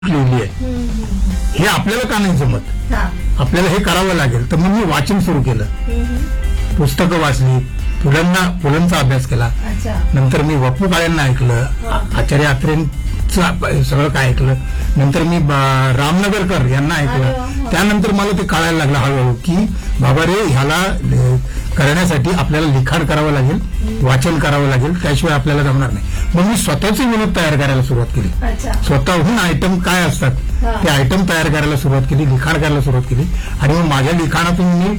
लिहिली आहे, हे आपल्याला का नाही जमत, आपल्याला हे करावं लागेल. तर मग मी वाचन सुरू केलं, पुस्तकं वाचली, पुलंचा अभ्यास केला. नंतर मी वपू काळ्यांना ऐकलं, आचार्य अत्रेंचं सगळं काय ऐकलं. नंतर मी रामनगरकर यांना ऐकलं. त्यानंतर मला ते कळायला लागलं हळूहळू की बाबा रे, ह्याला करण्यासाठी आपल्याला लिखाण करावं लागेल, वाचन करावं लागेल, त्याशिवाय आपल्याला जमणार नाही. मग मी स्वतःचे विनोद तयार करायला सुरुवात केली. स्वतःहून आयटम काय असतात ते आयटम तयार करायला सुरुवात केली, लिखाण करायला सुरुवात केली. आणि मग माझ्या लिखाणातून मी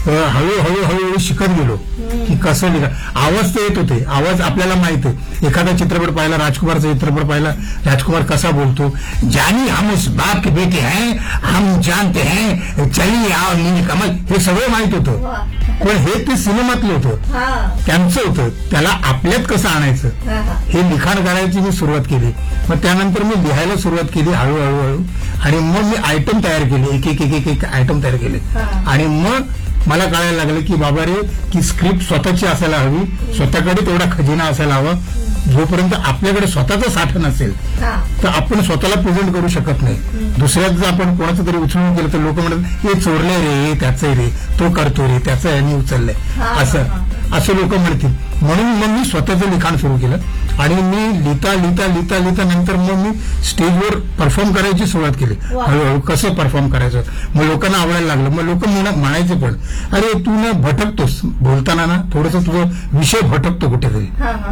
हळूहळू शिकत गेलो की कसं लिखा. आवाज ते येत होते, आवाज आपल्याला माहित आहे. एखादा चित्रपट पाहिला, राजकुमारचा चित्रपट पाहिला, राजकुमार कसा बोलतो, जानी हम उस बाप के बेटे हैं, हम जानते हैं, चलिए आओ नीली कमल, हे सगळं माहित होतं. पण हे ते सिनेमातलं होतं, त्यांचं होतं. त्याला आपल्यात कसं आणायचं हे लिखाण करायची मी सुरुवात केली. मग त्यानंतर मी लिहायला सुरुवात केली हळूहळू. आणि मग मी आयटम तयार केले, एक आयटम तयार केले. आणि मग मला कळायला लागलं की बाबा रे, की स्क्रिप्ट स्वतःची असायला हवी, स्वतःकडे तेवढा खजिना असायला हवा. जोपर्यंत आपल्याकडे स्वतःचा साठा नसेल तर आपण स्वतःला प्रेझेंट करू शकत नाही. दुसऱ्यात जर आपण कोणाचं तरी उचलून केलं तर लोक म्हणतात हे चोरले रे, त्याचं रे, तो करतो रे, त्याचं यांनी उचललंय, असं लोक म्हणतील. म्हणून मग मी स्वतःचं लिखाण सुरू केलं. आणि मी लिहिता नंतर मग मी स्टेजवर परफॉर्म करायची सुरुवात केली. हळूहळू कसं परफॉर्म करायचं, मग लोकांना आवडायला लागलं. मग लोक म्हणायचे पण, अरे तू ना भटकतोस बोलताना, ना थोडंसं तुझं विषय भटकतो कुठेतरी,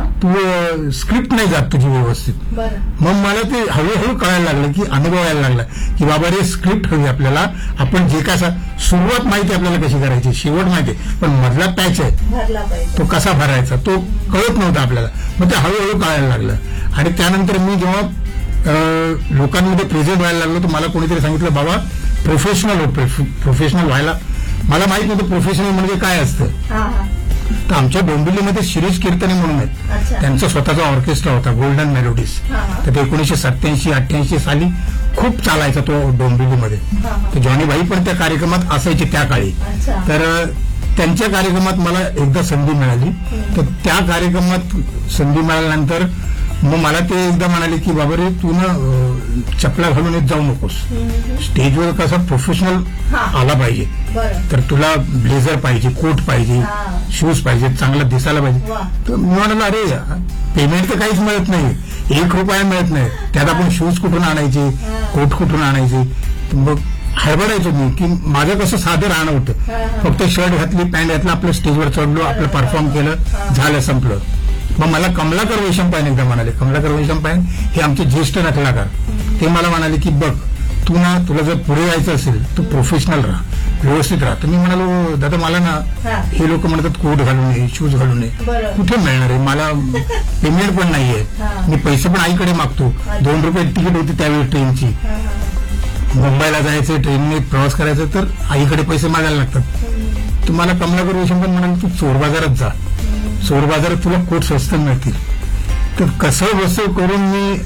तू स्क्रिप्ट नाही जात तुझी व्यवस्थित. मग मला ते हळूहळू कळायला लागलं की अनुभव यायला लागला की बाबा रे, स्क्रिप्ट हवी आपल्याला. आपण जे काय सुरुवात माहिती आपल्याला कशी करायची, शेवट माहिती, पण मधला पॅच आहे तो कसा भरायचा तो कळत नव्हता आपल्याला. मग ते हळूहळू कळायला लागलं. आणि त्यानंतर मी जेव्हा लोकांमध्ये प्रेझेंट व्हायला लागलो तर मला कोणीतरी सांगितलं, बाबा प्रोफेशनल व्हायला. मला माहित नव्हतं प्रोफेशनल म्हणजे काय असतं. तर आमच्या डोंबिवलीमध्ये शिरीष कीर्तने म्हणून आहेत, त्यांचा स्वतःचा ऑर्केस्ट्रा होता, गोल्डन मेलोडीज. तर ते 1987-88 साली खूप चालायचा तो डोंबिवलीमध्ये. तर जॉनी भाई पण त्या कार्यक्रमात असायचे त्या काळी. तर त्यांच्या कार्यक्रमात मला एकदा संधी मिळाली. तर त्या कार्यक्रमात संधी मिळाल्यानंतर मग मला ते एकदा म्हणाले की बाबा रे, तू ना चपला घालून येत जाऊ नकोस, स्टेजवर कसा प्रोफेशनल आला पाहिजे, तर तुला ब्लेझर पाहिजे, कोट पाहिजे, शूज पाहिजे, चांगला दिसायला पाहिजे. तर मी म्हणालो, अरे पेमेंट तर काहीच मिळत नाही, ₹1 मिळत नाही, त्यात आपण शूज कुठून आणायचे, कोट कुठून आणायचे. मग हडबडायचो मी की माझं कसं साधं राहणं होतं, फक्त शर्ट घातली, पॅन्ट घातला, आपलं स्टेजवर चढलो, आपलं परफॉर्म केलं, झालं, संपलं. मग मला कमलाकर वैशंपायन एकदा म्हणाले, कमलाकर वैशंपायन हे आमचे ज्येष्ठ नटलाकार, ते मला म्हणाले की बघ, तू ना, तुला जर पुढे जायचं असेल तर प्रोफेशनल राहा, व्यवस्थित राहा. तर मी म्हणालो, दादा मला ना हे लोक म्हणतात कोट घालून ये, शूज घालून ये, कुठे मिळणार आहे, मला पेमेंट पण नाहीये, मी पैसे पण आईकडे मागतो. ₹2 तिकीट होती त्यावेळी ट्रेनची, मुंबईला जायचं, ट्रेनने प्रवास करायचा, तर आईकडे पैसे मागायला लागतात. तुम्हाला कमलाकर वैशंपायन म्हणाले, तू चोर बाजारात जा, चोर बाजारात तुला कोट स्वस्त मिळतील. तर कसं बसं करून मी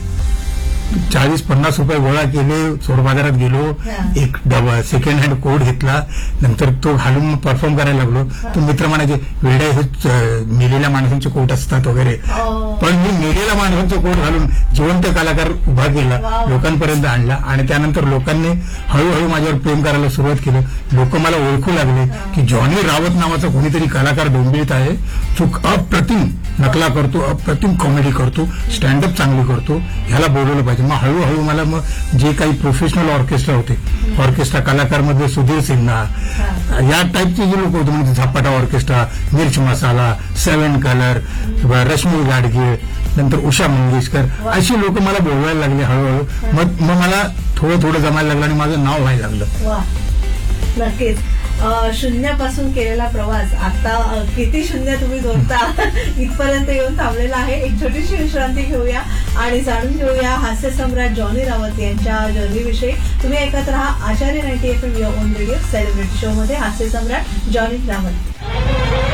₹40-50 गोळा केले, चोर बाजारात गेलो, एक सेकंड हँड कोट घेतला, नंतर तो घालून परफॉर्म करायला लागलो. तर मित्र म्हणायचे, वेड्या हे मेलेल्या माणसांचे कोट असतात वगैरे. पण मी मेलेल्या माणसांचा कोट घालून जिवंत कलाकार उभा केला, लोकांपर्यंत आणला. आणि त्यानंतर लोकांनी हळूहळू माझ्यावर प्रेम करायला सुरुवात केलं. लोक मला ओळखू लागले की जॉनी रावत नावाचा कोणीतरी कलाकार डोंबिवलीत आहे, चूक अप्रतिम नकला करतो, अप्रतिम कॉमेडी करतो, स्टँडअप चांगली करतो, ह्याला बोलवलं पाहिजे. मग हळूहळू मला मग जे काही प्रोफेशनल ऑर्केस्ट्रा होते, ऑर्केस्ट्रा कलाकार मध्ये सुधीर सिन्हा या टाईपचे जे लोक होते, म्हणजे झपाटा ऑर्केस्ट्रा, मिर्च मसाला, 7 कलर, रश्मी गाडगे, नंतर उषा मंगेशकर, अशी लोक मला बोलवायला लागले हळूहळू. मग मला थोडं जमायला लागलं आणि माझं नाव व्हायला लागलं. नक्कीच. शून्यापासून केलेला प्रवास आता किती शून्य तुम्ही जोडता इथपर्यंत येऊन थांबलेला आहे. एक छोटीशी विश्रांती घेऊया आणि जाणून घेऊया हास्य सम्राट जॉनी रावत यांच्या जर्नीविषयी. तुम्ही ऐकत रहा आचार्य 90 FM on radio celebrity show मध्ये हास्य सम्राट जॉनी रावत.